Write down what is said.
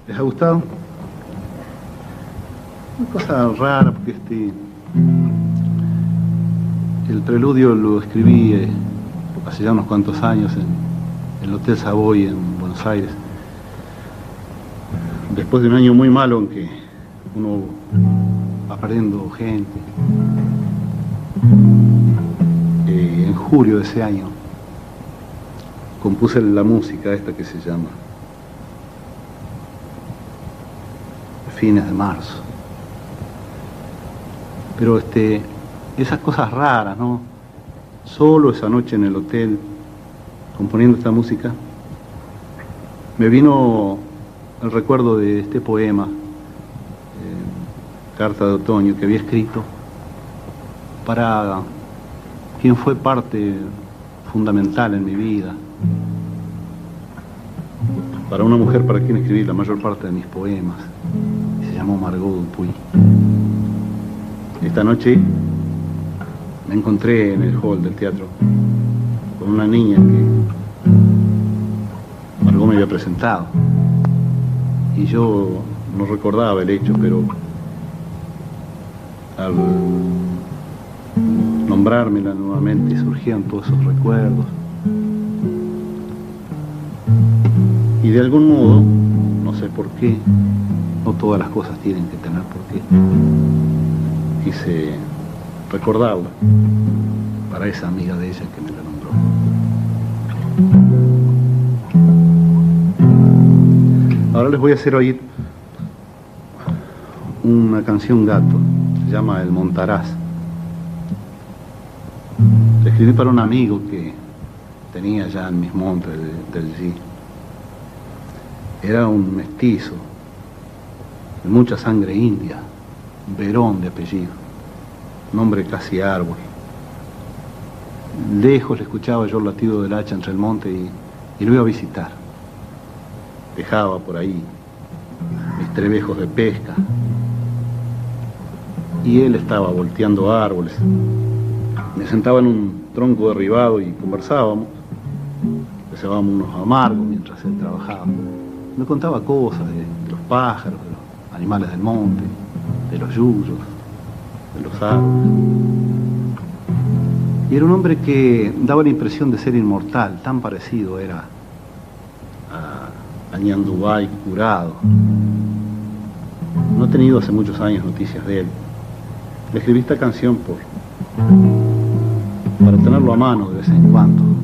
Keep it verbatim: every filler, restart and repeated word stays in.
¿Les ha gustado? Una cosa rara porque este... el preludio lo escribí eh, hace ya unos cuantos años en, en el Hotel Savoy en Buenos Aires. Después de un año muy malo en que uno va perdiendo gente. Eh, en julio de ese año compuse la música esta que se llama Fines de Marzo. Pero este, esas cosas raras, ¿no? Solo esa noche en el hotel, componiendo esta música, me vino el recuerdo de este poema, eh, Carta de Otoño, que había escrito para quien fue parte fundamental en mi vida, para una mujer para quien escribí la mayor parte de mis poemas. Se llamó Margot Dupuy. Esta noche me encontré en el hall del teatro con una niña que Margot me había presentado. Y yo no recordaba el hecho, pero al nombrármela nuevamente surgían todos esos recuerdos. Y de algún modo, no sé por qué, no todas las cosas tienen que tener por qué, quise recordarla para esa amiga de ella que me la nombró. Ahora les voy a hacer oír una canción gato, se llama El Montaraz. La escribí para un amigo que tenía ya en mis montes de, del G. Era un mestizo, de mucha sangre india, Verón de apellido, nombre casi árbol. Lejos le escuchaba yo el latido del hacha entre el monte y, y lo iba a visitar. Dejaba por ahí mis trebejos de pesca y él estaba volteando árboles. Me sentaba en un tronco derribado y conversábamos, reservábamos unos amargos mientras él trabajaba. Me contaba cosas de, de los pájaros, de los animales del monte, de los yuyos, de los árboles. Y era un hombre que daba la impresión de ser inmortal, tan parecido era a, a Ñandubay curado. No he tenido hace muchos años noticias de él. Le escribí esta canción por, para tenerlo a mano de vez en cuando.